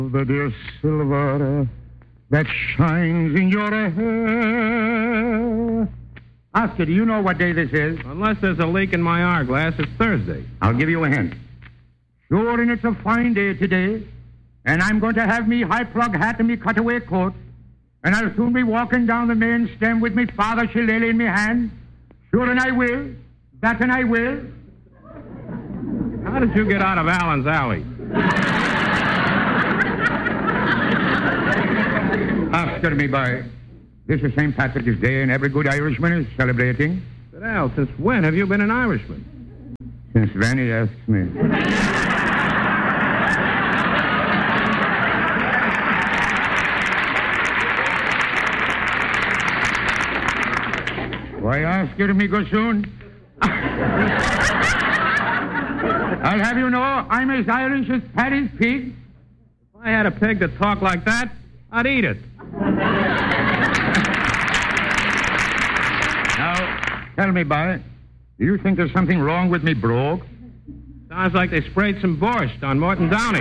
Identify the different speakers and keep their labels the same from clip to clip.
Speaker 1: The dear silver that shines in your hair. Oscar, do you know what day this is?
Speaker 2: Unless there's a leak in my hourglass, it's Thursday.
Speaker 1: I'll give you a hint. Sure, and it's a fine day today. And I'm going to have me high plug hat and me cutaway coat. And I'll soon be walking down the main stem with me father shillelagh in me hand. Sure, and I will. That and I will.
Speaker 2: How did you get out of Allen's Alley?
Speaker 1: Oscar, me boy. This is St. Patrick's Day, and every good Irishman is celebrating.
Speaker 2: But, Al, since when have you been an Irishman?
Speaker 1: Since then, he asks me. Why, Oscar, me go soon? I'll have you know, I'm as Irish as Paddy's pig.
Speaker 2: If I had a pig that talked like that, I'd eat it.
Speaker 1: Now, tell me, boy, do you think there's something wrong with me brogue?
Speaker 2: Sounds like they sprayed some borscht on Morton Downey.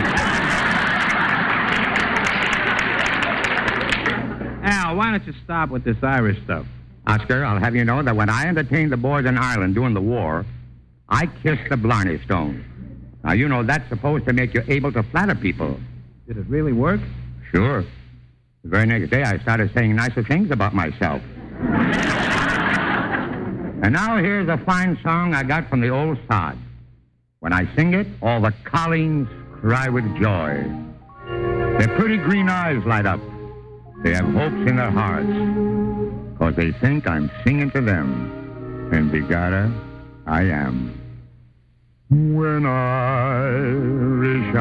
Speaker 2: Al, why don't you stop with this Irish stuff?
Speaker 1: Oscar, I'll have you know that when I entertained the boys in Ireland during the war, I kissed the Blarney Stone. Now, you know that's supposed to make you able to flatter people.
Speaker 2: Did it really work?
Speaker 1: Sure. The very next day, I started saying nicer things about myself. And now here's a fine song I got from the old sod. When I sing it, all the colleens cry with joy. Their pretty green eyes light up. They have hopes in their hearts, 'cause they think I'm singing to them. And begorra, I am. When Irish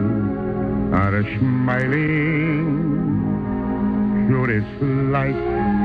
Speaker 1: eyes are smiling, sure it's like